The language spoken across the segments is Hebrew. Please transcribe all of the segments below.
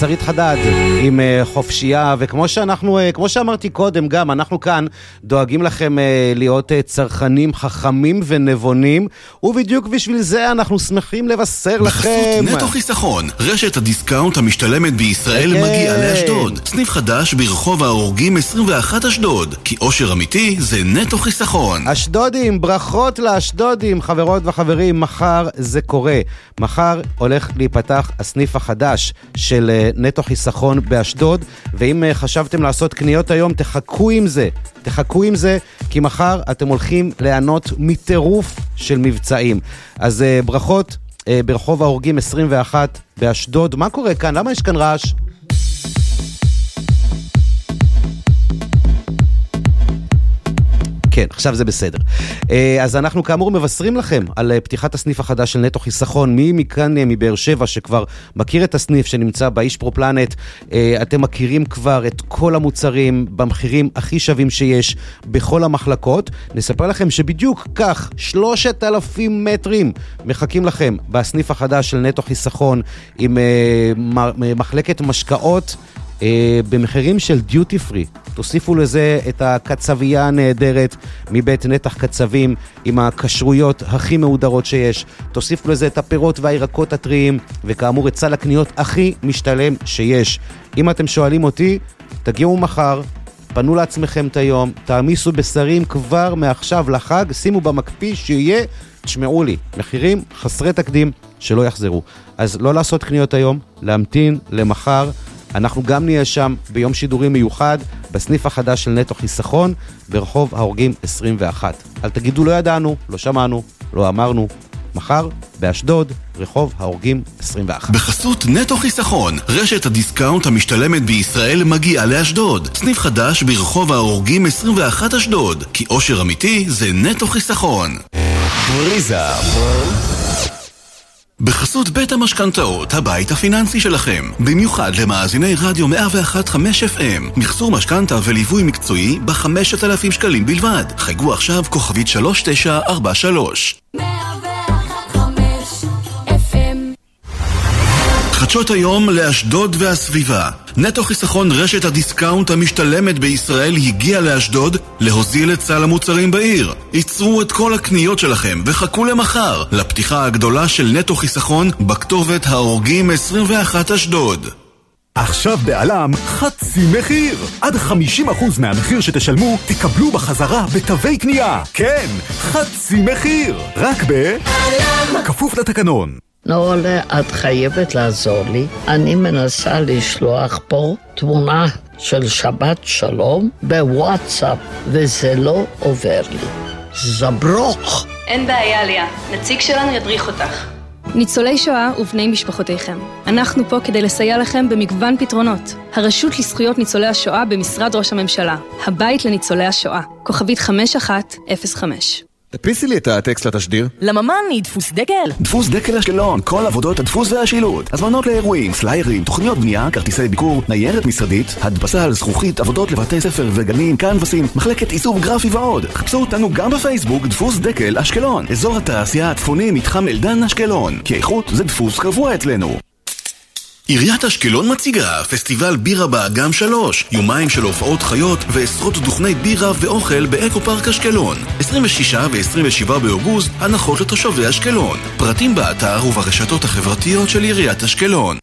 שרית חדד עם חופשייה, וכמו שאמרתי קודם, גם אנחנו כאן דואגים לכם להיות צרכנים חכמים ונבונים, ובדיוק בשביל זה אנחנו שמחים לבשר לכם. בחסות נטו חיסכון, רשת הדיסקאונט המשתלמת בישראל מגיעה לאשדוד. סניף חדש ברחוב ההורגים 21 אשדוד, כי אושר אמיתי זה נטו חיסכון. אשדודים, ברכות לאשדודים, חברות וחברים, מחר זה קורה. מחר הולך להיפתח הסניף החדש של נטו חיסכון באשדוד, ואם חשבתם לעשות קניות היום, תחכו עם זה, כי מחר אתם הולכים ליהנות מטירוף של מבצעים. אז ברכות ברחוב ההורגים 21 באשדוד. מה קורה כאן? למה יש כאן רעש? כן, עכשיו זה בסדר. אז אנחנו כאמור מבשרים לכם על פתיחת הסניף החדש של נטו חיסכון. מי מכאן מבאר שבע שכבר מכיר את הסניף שנמצא באיש פרופלנט, אתם מכירים כבר את כל המוצרים במחירים הכי שווים שיש בכל המחלקות. נספר לכם שבדיוק כך 3,000 מטרים מחכים לכם בסניף החדש של נטו חיסכון עם מחלקת משקאות במחירים של דיוטי פרי. תוסיפו לזה את הקצבייה הנהדרת מבית נתח קצבים עם הקשרויות הכי מהודרות שיש. תוסיפו לזה את הפירות והירקות הטריים, וכאמור את סל הקניות הכי משתלם שיש. אם אתם שואלים אותי, תגיעו מחר, פנו לעצמכם את היום, תעמיסו בשרים כבר מעכשיו לחג, שימו במקפיא שיהיה, תשמעו לי, מחירים חסרי תקדים שלא יחזרו. אז לא לעשות קניות היום, להמתין למחר. אנחנו גם נהיה שם ביום שידורים מיוחד בסניף החדש של נטו חיסכון ברחוב ההורגים 21. אל תגידו לא ידענו, לא שמענו, לא אמרנו. מחר באשדוד, רחוב ההורגים 21. בחסות נטו חיסכון, רשת הדיסקאונט המשתלמת בישראל מגיעה לאשדוד. סניף חדש ברחוב ההורגים 21 אשדוד, כי אושר אמיתי זה נטו חיסכון. בריזה בחסות בית המשכנתאות, הבית הפיננסי שלכם. במיוחד למאזיני רדיו 101.5 FM. מחסור משכנתה וליווי מקצועי ב5,000 שקלים בלבד. חייגו עכשיו כוכבית 3943. 101.5 FM. חדשות היום לאשדוד והסביבה. נטו חיסכון, רשת הדיסקאונט המשתלמת בישראל, הגיע לאשדוד להוזיל את סל המוצרים בעיר. ייצרו את כל הקניות שלכם וחכו למחר לפתיחה הגדולה של נטו חיסכון בכתובת ההורגים 21 אשדוד. עכשיו בעלם חצי מחיר. עד 50% מהמחיר שתשלמו תקבלו בחזרה בתווי קנייה. כן, חצי מחיר. רק בעלם. כפוף לתקנון. נורלה, את חייבת לעזור לי. אני מנסה לשלוח פה תמונה של שבת שלום בוואטסאפ, וזה לא עובר לי. זברוך. אין בעיה, ליה. נציג שלנו ידריך אותך. ניצולי שואה ובני משפחותיכם. אנחנו פה כדי לסייע לכם במגוון פתרונות. הרשות לזכויות ניצולי השואה במשרד ראש הממשלה. הבית לניצולי השואה. כוכבית 5105. תדפיסי לי את הטקסט לתשדיר. לממן היא דפוס דקל. דפוס דקל אשקלון, כל עבודות הדפוס והשילוט. הזמנות לאירועים, סליירים, תוכניות בנייה, כרטיסי ביקור, ניירת משרדית, הדפסה על זכוכית, עבודות לבתי ספר וגנים, קנבסים, מחלקת עיצוב גרפי ועוד. חפשו אותנו גם בפייסבוק, דפוס דקל אשקלון. אזור התעשייה הצפוני, מתחם אלדן אשקלון. כי איכות זה דפוס קבוע אצלנו. עיריית אשקלון מציגה פסטיבל בירה באגם 3, יומיים של הופעות חיות ועשרות דוכני בירה ואוכל באקו פארק אשקלון. 26 ו-27 באוגוסט, הנחות לתושבי אשקלון. פרטים באתר וברשתות החברתיות של עיריית אשקלון.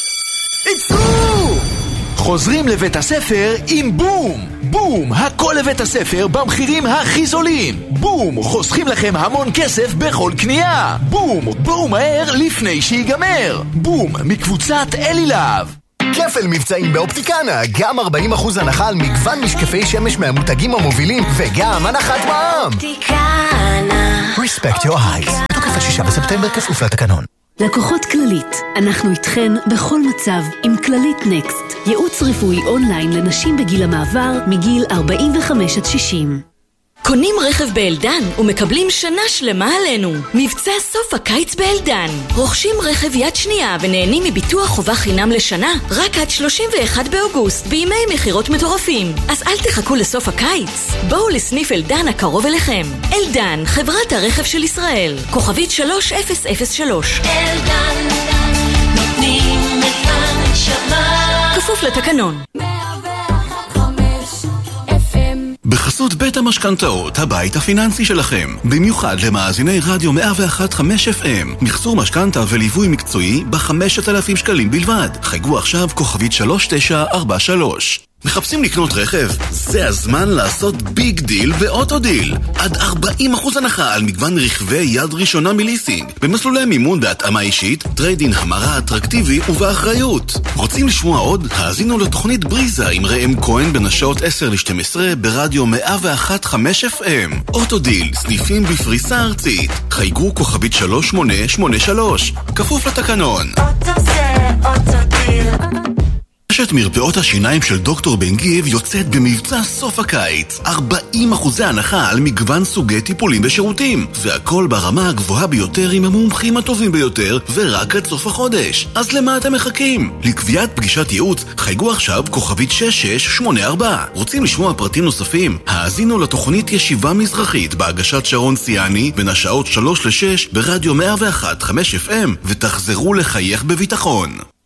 חוזרים לבית הספר עם בום! בום! הכל לבית הספר במחירים הכי זולים! בום! חוסכים לכם המון כסף בכל קנייה! בום! בואו מהר לפני שיגמר! בום! מקבוצת אלי להב! כפל מבצעים באופטיקנה, גם 40% הנחה על מגוון משקפי שמש מהמותגים המובילים וגם הנחת מע"מ. אופטיקנה. Respect your eyes. בתוקף עד 6 בספטמבר כפוף לתקנון. לקוחות כללית, אנחנו איתכן בכל מצב עם כללית נקסט, ייעוץ רפואי אונליין לנשים בגיל המעבר מגיל 45 עד 60. קונים רכב באלדן ומקבלים שנה שלמה עלינו. מבצע סוף הקיץ באלדן. רוכשים רכב יד שנייה ונהנים מביטוח חובה חינם לשנה רק עד 31 באוגוסט בימי מחירות מטורפים. אז אל תחכו לסוף הקיץ. בואו לסניף אלדן הקרוב אליכם. אלדן, חברת הרכב של ישראל. כוכבית 3003. אלדן, נותנים את הנשמה. לתקנון. בחסות בית המשכנתאות, הבית הפיננסי שלכם. במיוחד למאזיני רדיו 101.5 FM. מחזור משכנתה וליווי מקצועי ב5,000 שקלים בלבד. חייגו עכשיו כוכבית 3943. מחפשים לקנות רכב? זה הזמן לעשות ביג דיל באוטודיל. עד 40% הנחה על מגוון רכבי יד ראשונה מליסינג. במסלולי מימון בהתאמה אישית, טריידין המרה אטרקטיבי ובאחריות. רוצים לשמוע עוד? האזינו לתוכנית בריזה עם ראם כהן בין השעות 10 ל-12 ברדיו 101.5 FM. אוטודיל, סניפים בפריסה ארצית. חייגו כוכבית 3883. כפוף לתקנון. רשת מרפאות השיניים של דוקטור בן גיב יוצאת במבצע סוף הקיץ. 40% הנחה על מגוון סוגי טיפולים ושירותים. והכל ברמה הגבוהה ביותר עם המומחים הטובים ביותר, ורק עד סוף החודש. אז למה אתם מחכים? לקביעת פגישת ייעוץ, חייגו עכשיו כוכבית 6684. רוצים לשמוע פרטים נוספים? האזינו לתוכנית ישיבה מזרחית בהגשת שרון סיאני בין השעות 3 ל-6 ברדיו 101.5 FM, ותחזרו לחייך בביטחון.